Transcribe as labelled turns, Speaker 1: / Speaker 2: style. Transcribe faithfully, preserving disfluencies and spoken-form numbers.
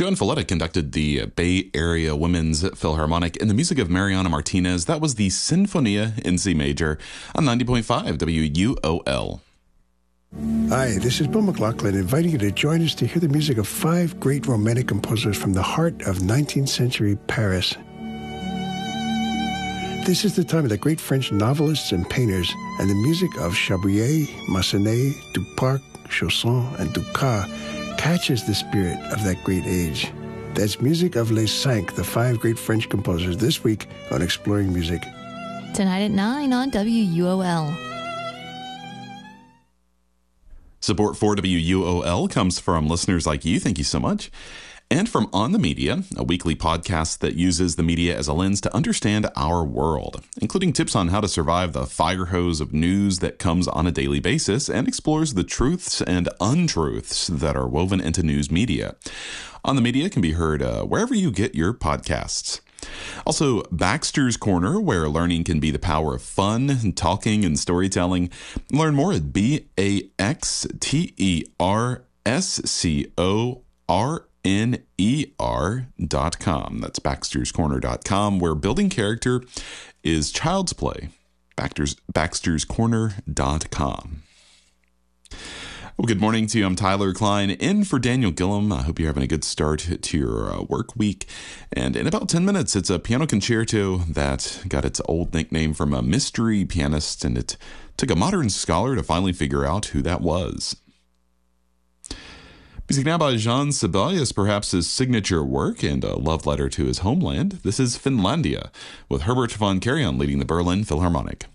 Speaker 1: Joan Folletta conducted the Bay Area Women's Philharmonic in the music of Mariana Martinez. That was the Sinfonia in C major on ninety point five W U O L.
Speaker 2: Hi, this is Bill McLaughlin inviting you to join us to hear the music of five great romantic composers from the heart of nineteenth century Paris. This is the time of the great French novelists and painters, and the music of Chabrier, Massenet, Duparc, Chausson, and Dukas catches the spirit of that great age. That's music of Les Cinq, the five great French composers, this week on Exploring Music.
Speaker 3: Tonight at nine on W U O L.
Speaker 1: Support for W U O L comes from listeners like you. Thank you so much. And from On the Media, a weekly podcast that uses the media as a lens to understand our world, including tips on how to survive the fire hose of news that comes on a daily basis and explores the truths and untruths that are woven into news media. On the Media can be heard uh, wherever you get your podcasts. Also, Baxter's Corner, where learning can be the power of fun, and talking, and storytelling. Learn more at B A X T E R S C O R N E R dot com. That's baxters corner dot com, where building character is child's play. Baxter's, baxters corner dot com. Well, good morning to you. I'm Tyler Klein, in for Daniel Gillum. I hope you're having a good start to your uh, work week. And in about ten minutes, it's a piano concerto that got its old nickname from a mystery pianist, and it took a modern scholar to finally figure out who that was. Music now by Jean Sibelius, perhaps his signature work and a love letter to his homeland. This is Finlandia, with Herbert von Karajan leading the Berlin Philharmonic.